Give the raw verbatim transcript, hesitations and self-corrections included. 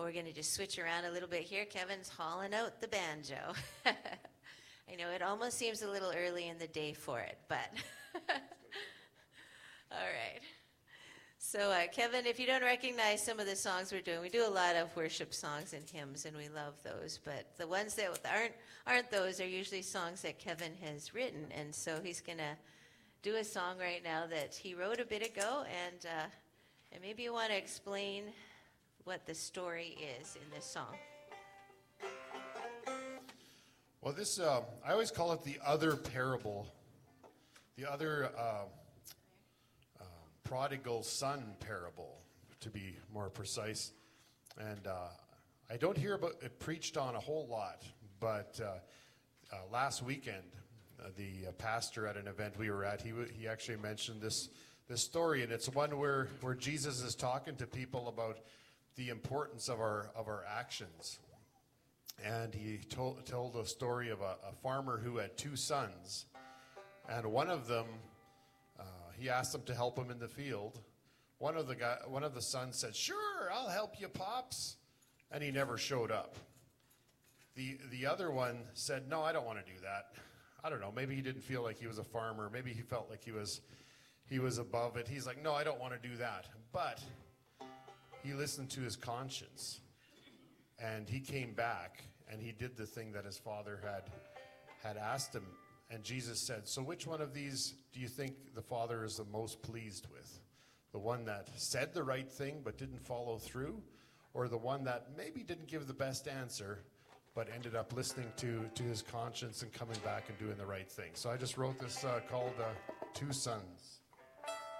we're going to just switch around a little bit here. Kevin's hauling out the banjo. I know it almost seems a little early in the day for it, but all right. So uh, Kevin, if you don't recognize some of the songs we're doing, we do a lot of worship songs and hymns, and we love those. But the ones that aren't aren't those are usually songs that Kevin has written, and so he's going to do a song right now that he wrote a bit ago, and uh, and maybe you want to explain what the story is in this song. Well, this, uh, I always call it the other parable, the other uh, uh, prodigal son parable, to be more precise. And uh, I don't hear about it preached on a whole lot, but uh, uh, last weekend, uh, the uh, pastor at an event we were at, he w- he actually mentioned this this story, and it's one where, where Jesus is talking to people about the importance of our of our actions. And he told, told a story of a, a farmer who had two sons. And one of them, uh, he asked them to help him in the field. One of the guy, one of the sons said, "Sure, I'll help you, Pops." And he never showed up. The, the other one said, "No, I don't want to do that." I don't know, maybe he didn't feel like he was a farmer. Maybe he felt like he was, he was above it. He's like, "No, I don't want to do that." But he listened to his conscience. And he came back, and he did the thing that his father had had asked him. And Jesus said, "So which one of these do you think the Father is the most pleased with? The one that said the right thing but didn't follow through? Or the one that maybe didn't give the best answer but ended up listening to, to his conscience and coming back and doing the right thing?" So I just wrote this uh, called uh, Two Sons.